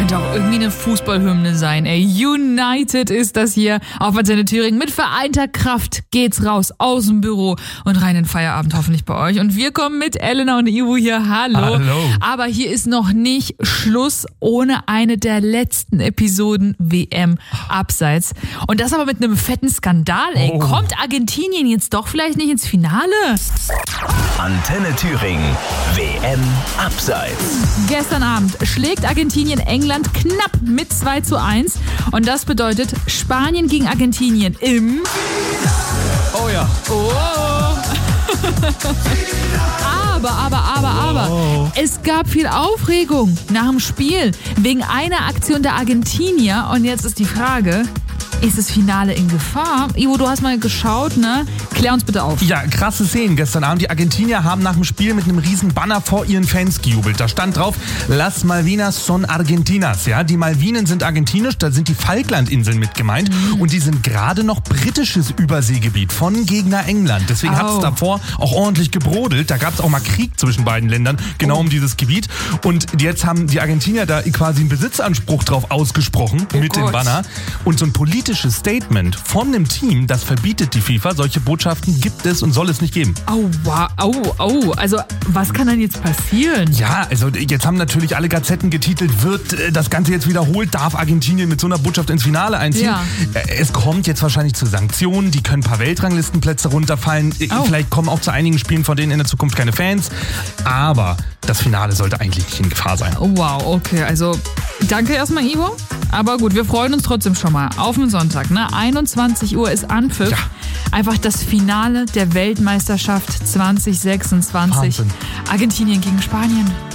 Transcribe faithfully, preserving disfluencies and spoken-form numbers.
könnte auch irgendwie eine Fußballhymne sein. Ey, United ist das hier auf Antenne Thüringen. Mit vereinter Kraft geht's raus aus dem Büro und rein in den Feierabend hoffentlich bei euch. Und wir kommen mit Elena und Ivo hier. Hallo. Hallo. Aber hier ist noch nicht Schluss ohne eine der letzten Episoden W M Abseits. Und das aber mit einem fetten Skandal. Ey, Oh. kommt Argentinien jetzt doch vielleicht nicht ins Finale? Antenne Thüringen, W M Abseits. Gestern Abend schlägt Argentinien England knapp mit zwei zu eins. Und das bedeutet Spanien gegen Argentinien im... Oh ja. Oh. Aber, aber, aber, aber. Oh. Es gab viel Aufregung nach dem Spiel wegen einer Aktion der Argentinier. Und jetzt ist die Frage... Ist das Finale in Gefahr? Ivo, du hast mal geschaut, ne? Klär uns bitte auf. Ja, krasse Szenen gestern Abend. Die Argentinier haben nach dem Spiel mit einem riesen Banner vor ihren Fans gejubelt. Da stand drauf, Las Malvinas son Argentinas. Ja, die Malvinen sind argentinisch, da sind die Falklandinseln mit gemeint. Mhm. Und die sind gerade noch britisches Überseegebiet von Gegner England. Deswegen Au. hat es davor auch ordentlich gebrodelt. Da gab es auch mal Krieg zwischen beiden Ländern, genau Oh. um dieses Gebiet. Und jetzt haben die Argentinier da quasi einen Besitzanspruch drauf ausgesprochen Oh mit dem Gott. Banner. Und so ein politisches Statement von einem Team, das verbietet die FIFA. Solche Botschaften gibt es und soll es nicht geben. Au, wow, au, au. Also, was kann denn jetzt passieren? Ja, also jetzt haben natürlich alle Gazetten getitelt, wird äh, das Ganze jetzt wiederholt, darf Argentinien mit so einer Botschaft ins Finale einziehen. Ja. Äh, es kommt jetzt wahrscheinlich zu Sanktionen, die können ein paar Weltranglistenplätze runterfallen. Äh, Oh. Vielleicht kommen auch zu einigen Spielen von denen in der Zukunft keine Fans. Aber das Finale sollte eigentlich nicht in Gefahr sein. Oh, wow, okay. Also, danke erstmal, Ivo. Aber gut, wir freuen uns trotzdem schon mal auf den Sonntag. Ne? einundzwanzig Uhr ist Anpfiff. Ja. Einfach das Finale der Weltmeisterschaft zwanzig sechsundzwanzig. Wahnsinn. Argentinien gegen Spanien.